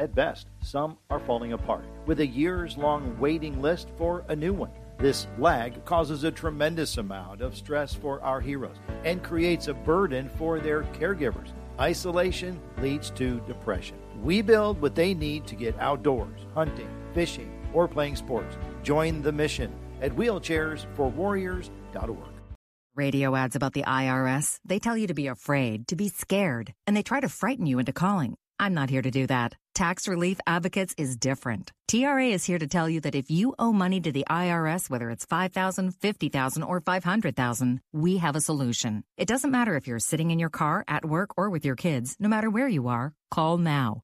At best, some are falling apart, with a years-long waiting list for a new one. This lag causes a tremendous amount of stress for our heroes and creates a burden for their caregivers. Isolation leads to depression. We build what they need to get outdoors, hunting, fishing, or playing sports. Join the mission at wheelchairsforwarriors.org. Radio ads about the IRS, they tell you to be afraid, to be scared, and they try to frighten you into calling. I'm not here to do that. Tax Relief Advocates is different. TRA is here to tell you that if you owe money to the IRS, whether it's $5,000, $50,000, or $500,000, we have a solution. It doesn't matter if you're sitting in your car, at work, or with your kids. No matter where you are, call now.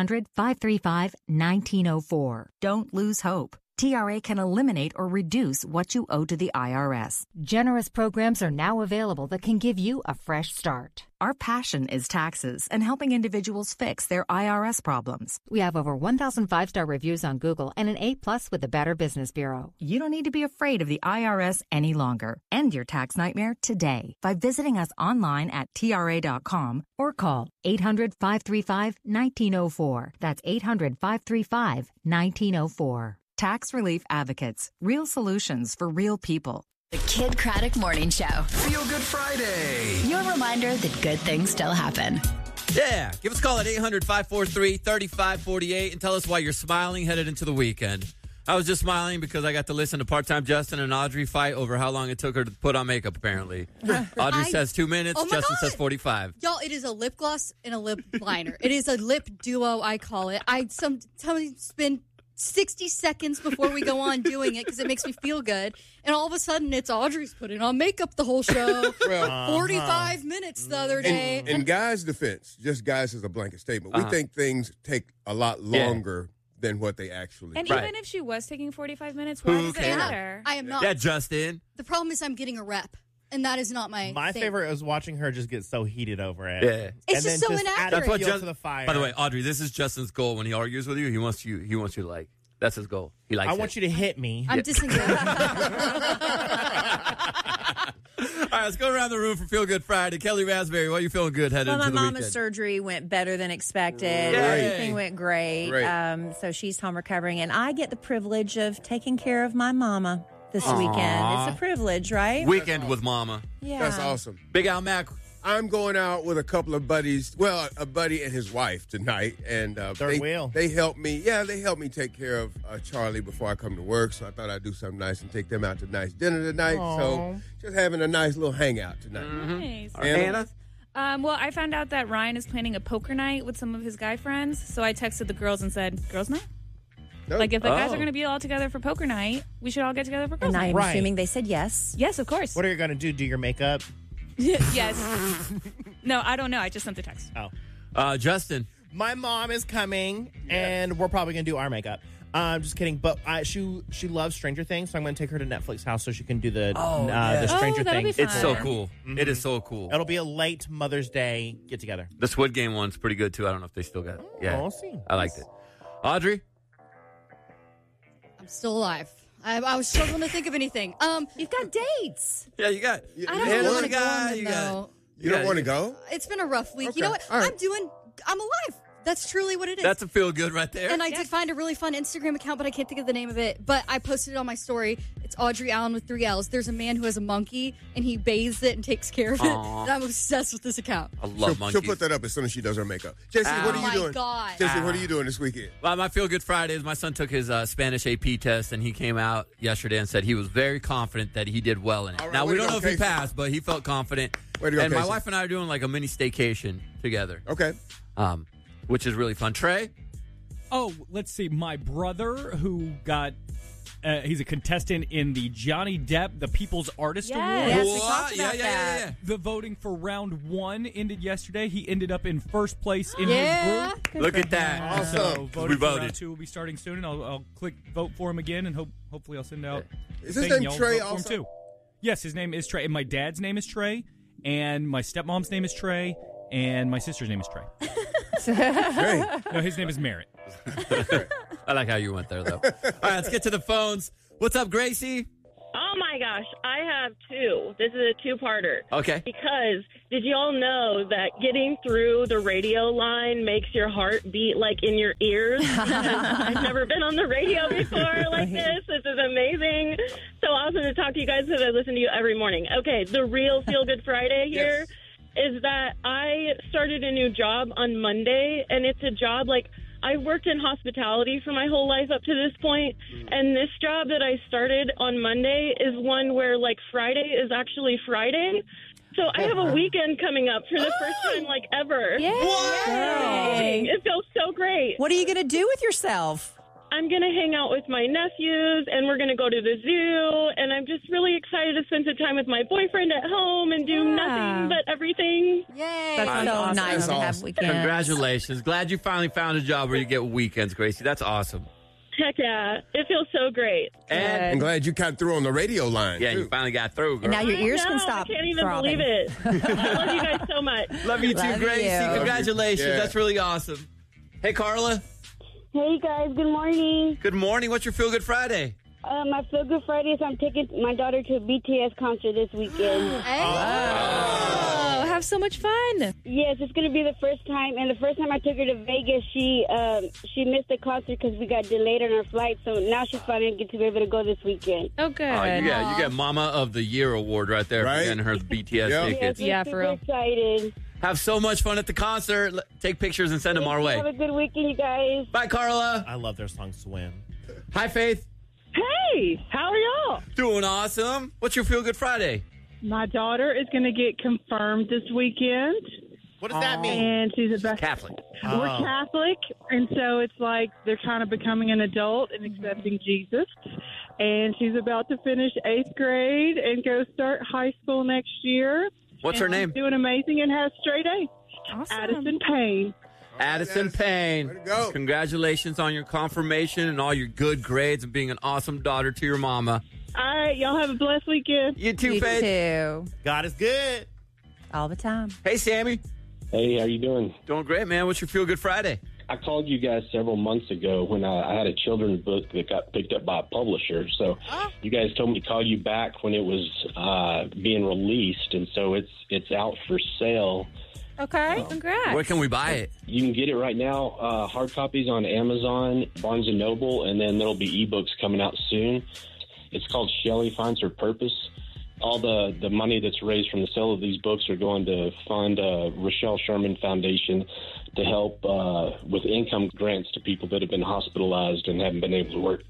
800-535-1904. Don't lose hope. TRA can eliminate or reduce what you owe to the IRS. Generous programs are now available that can give you a fresh start. Our passion is taxes and helping individuals fix their IRS problems. We have over 1,000 5-star reviews on Google and an A+ with the Better Business Bureau. You don't need to be afraid of the IRS any longer. End your tax nightmare today by visiting us online at TRA.com or call 800-535-1904. That's 800-535-1904. Tax Relief Advocates. Real solutions for real people. The Kid Craddock Morning Show. Feel Good Friday. Your reminder that good things still happen. Yeah. Give us a call at 800-543-3548 and tell us why you're smiling headed into the weekend. I was just smiling because I got to listen to Part-Time Justin and Audrey fight over how long it took her to put on makeup, apparently. Audrey says 2 minutes. Justin says 45. Y'all, it is a lip gloss and a lip liner. It is a lip duo, I call it. I sometimes spend 60 seconds before we go on doing it because it makes me feel good. And all of a sudden, it's Audrey's putting on makeup the whole show. 45 minutes the other day. In guys' defense, just guys as a blanket statement, we think things take a lot longer than what they actually do. And even if she was taking 45 minutes, why does it matter? I am not. Yeah, Justin. The problem is I'm getting a rep. And that is not my favorite is watching her just get so heated over it. Yeah. It's just so inaccurate. That's what to the fire. By the way, Audrey, this is Justin's goal when he argues with you. He wants you to like. That's his goal. He likes I want you to hit me. I'm disengaged. All right, let's go around the room for Feel Good Friday. Kelly Raspberry, why are you feeling good headed into the weekend? My mama's surgery went better than expected. Yay. Everything went great. So she's home recovering. And I get the privilege of taking care of my mama this weekend. It's a privilege, right? Weekend with mama. Yeah. That's awesome. Big Al Mac. I'm going out with a couple of buddies. Well, a buddy and his wife tonight, and they helped me. Yeah, they helped me take care of Charlie before I come to work. So I thought I'd do something nice and take them out to nice dinner tonight. Aww. So just having a nice little hangout tonight. Nice. Anna? Well, I found out that Ryan is planning a poker night with some of his guy friends. So I texted the girls and said, "Girls' night." Nope. Like if the guys are going to be all together for poker night, we should all get together for girls' And night. I'm assuming they said yes. Yes, of course. What are you going to do? Do your makeup? Yes. No, I don't know. I just sent the text. Oh. Justin. My mom is coming, and we're probably going to do our makeup. Just kidding. But she loves Stranger Things, so I'm going to take her to Netflix house so she can do the Stranger Things. It's so cool. Mm-hmm. It is so cool. It'll be a late Mother's Day get-together. The Squid Game one's pretty good, too. I don't know if they still got it. Yeah. We'll see. I liked it. Audrey? I'm still alive. I was struggling to think of anything. You've got dates. Yeah, you got. I don't want to go on them, though. You don't want to go? It's been a rough week. Okay. You know what? All right. I'm alive. That's truly what it is. That's a feel good right there. And I did find a really fun Instagram account, but I can't think of the name of it. But I posted it on my story. It's Audrey Allen with 3 L's. There's a man who has a monkey, and he bathes it and takes care of it. And I'm obsessed with this account. I love monkeys. She'll put that up as soon as she does her makeup. Jesse, what are you doing? Oh, my God. Jesse, what are you doing this weekend? Well, my Feel Good Friday is my son took his Spanish AP test, and he came out yesterday and said he was very confident that he did well in it. Right, now, we don't know if he passed, but he felt confident. Way to go, and my Casey. wife and I are doing like a mini staycation together. Okay. Which is really fun. Trey? Oh, let's see. My brother, who got... he's a contestant in the Johnny Depp, the People's Artist Award. Yes, we talked about that. Yeah. The voting for round 1 ended yesterday. He ended up in first place in his group. Look at that. Awesome. So voting We for voted. round 2 will be starting soon, and I'll click vote for him again, and hopefully I'll send out. Is a his thing, name y'all Trey vote for him also? too. Yes, his name is Trey. And my dad's name is Trey, and my stepmom's name is Trey, and my sister's name is Trey. Trey. No, his name is Merritt. I like how you went there, though. All right, let's get to the phones. What's up, Gracie? Oh, my gosh, I have two. This is a two-parter. Okay. Because did you all know that getting through the radio line makes your heart beat like in your ears? I've never been on the radio before like this. This is amazing. So awesome to talk to you guys because I listen to you every morning. Okay, the real Feel Good Friday here is that I started a new job on Monday, and it's a job like I worked in hospitality for my whole life up to this point, and this job that I started on Monday is one where, like, Friday is actually Friday. So I have a weekend coming up for the first time, like, ever. Yay! It feels so great. What are you going to do with yourself? I'm going to hang out with my nephews, and we're going to go to the zoo, and I'm just really excited to spend some time with my boyfriend at home and do nothing but everything. Yay! That's so awesome. nice to have weekends. Congratulations. Glad you finally found a job where you get weekends, Gracie. That's awesome. Heck yeah. It feels so great. And I'm glad you got through on the radio line. Yeah, too. you finally got through, girl. And now your ears can stop I can't even throbbing. believe it. I love you guys so much. Love you too, Love Gracie. you. Congratulations. Yeah. That's really awesome. Hey, Carla. Hey guys, good morning. Good morning. What's your Feel Good Friday? My Feel Good Friday is I'm taking my daughter to a BTS concert this weekend. Oh, have so much fun. Yes, it's going to be the first time. And the first time I took her to Vegas, she missed the concert because we got delayed on our flight. So now she's finally going to be able to go this weekend. Oh, good. You get Mama of the Year award right there for getting her BTS tickets. Yes, we're super excited. Have so much fun at the concert. Take pictures and send them our way. Have a good weekend, you guys. Bye, Carla. I love their song Swim. Hi, Faith. Hey, how are y'all? Doing awesome. What's your Feel Good Friday? My daughter is going to get confirmed this weekend. What does that mean? And she's a Catholic. We're Catholic, and so it's like they're kind of becoming an adult and accepting Jesus. And she's about to finish 8th grade and go start high school next year. What's her name? She's doing amazing and has straight A's. Awesome. Addison Payne. Addison Payne. Way to go. Congratulations on your confirmation and all your good grades and being an awesome daughter to your mama. All right, y'all have a blessed weekend. You too, You Faith. too. God is good. All the time. Hey, Sammy. Hey, how you doing? Doing great, man. What's your Feel Good Friday? I called you guys several months ago when I had a children's book that got picked up by a publisher. So you guys told me to call you back when it was being released, and so it's out for sale. Okay. Congrats. Where can we buy it? You can get it right now, hard copies on Amazon, Barnes & Noble, and then there'll be ebooks coming out soon. It's called Shelley Finds Her Purpose. All the money that's raised from the sale of these books are going to fund Rochelle Sherman Foundation to help with income grants to people that have been hospitalized and haven't been able to work.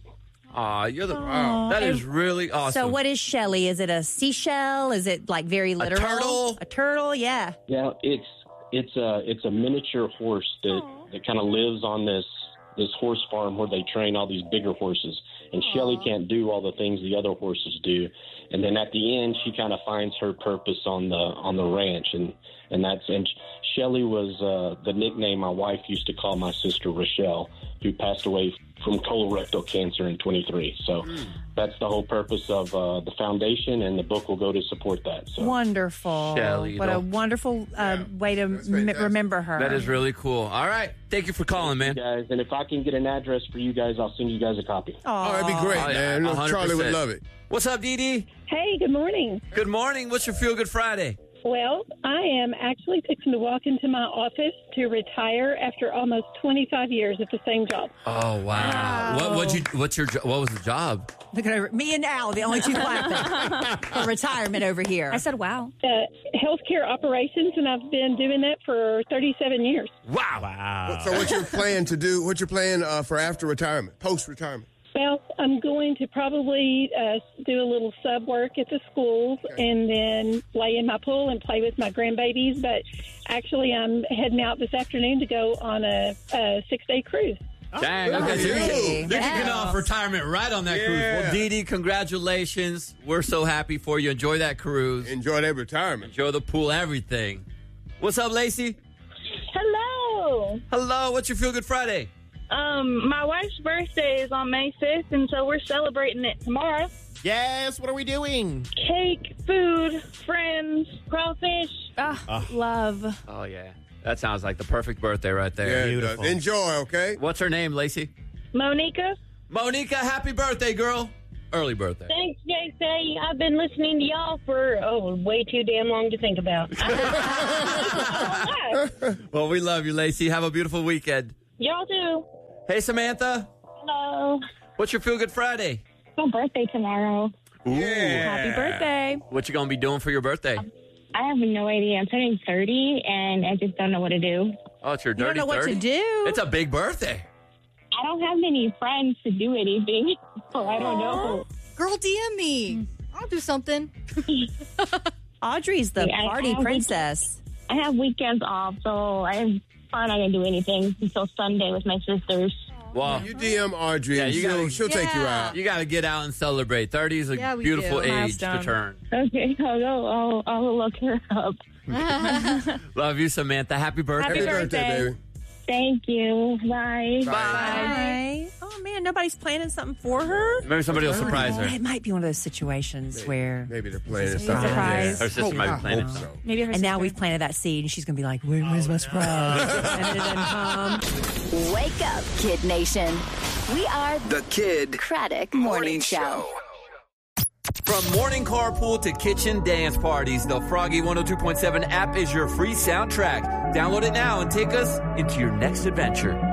Wow. That is really awesome. So what is Shelley? Is it a seashell? Is it like very literal? turtle? A turtle, yeah. Yeah, it's a miniature horse that kind of lives on this horse farm where they train all these bigger horses. And Shelley can't do all the things the other horses do. And then at the end, she kind of finds her purpose on the ranch, and Shelley was the nickname my wife used to call my sister Rochelle, who passed away from colorectal cancer in 23. So that's the whole purpose of the foundation, and the book will go to support that. So Wonderful. Shelley, what a wonderful way to remember her. That is really cool. All right. Thank you for calling, man. Guys, and if I can get an address for you guys, I'll send you guys a copy. Oh, that'd be great, man. yeah, 100%. Charlie would love it. What's up, Dee Dee? Hey, good morning. Good morning. What's your Feel Good Friday? Well, I am actually fixing to walk into my office to retire after almost 25 years at the same job. Oh, wow. What was the job? Look at me and Al, the only two clapping for retirement over here. I said, wow. Healthcare operations, and I've been doing that for 37 years. Wow. So what's your plan to do? What's your plan for after retirement, post-retirement? Well, I'm going to probably do a little sub work at the schools and then lay in my pool and play with my grandbabies. But actually, I'm heading out this afternoon to go on a 6-day cruise. Dang, okay. So you can get off retirement right on that cruise. Well, Dee Dee, congratulations. We're so happy for you. Enjoy that cruise. Enjoy that retirement. Enjoy the pool, everything. What's up, Lacey? Hello. Hello. What's your Feel Good Friday? My wife's birthday is on May 5th, and so we're celebrating it tomorrow. Yes, what are we doing? Cake, food, friends, crawfish. Love. Oh, yeah. That sounds like the perfect birthday right there. Yeah, it does. Enjoy, okay? What's her name, Lacey? Monica. Monica, happy birthday, girl. early birthday. Thanks, JC. I've been listening to y'all for, way too damn long to think about. Well, we love you, Lacey. Have a beautiful weekend. Y'all too. Hey, Samantha. Hello. What's your Feel Good Friday? It's my birthday tomorrow. Ooh. Happy birthday. What you going to be doing for your birthday? I have no idea. I'm turning 30, and I just don't know what to do. Oh, it's your dirty 30? You don't know what to do? It's a big birthday. I don't have many friends to do anything, so I don't know. Girl, DM me. I'll do something. Audrey's the party princess. I have weekends off, so I'm probably not going to do anything until Sunday with my sisters. Wow. You DM Audrey, and she'll take you out. You got to get out and celebrate. 30 is a beautiful age to turn. Okay, I'll look her up. Love you, Samantha. Happy birthday. Happy birthday, baby. Thank you. Bye. Bye. Oh, man, nobody's planning something for her? Maybe somebody will surprise her. It might be one of those situations where... Maybe they're planning something. Surprise. Her sister might be planning. So. Maybe her and now we've planted that seed, and she's going to be like, where's my surprise? And it doesn't come. Wake up, Kid Nation. We are the Kid Craddock Morning Show. From morning carpool to kitchen dance parties, the Froggy 102.7 app is your free soundtrack. Download it now and take us into your next adventure.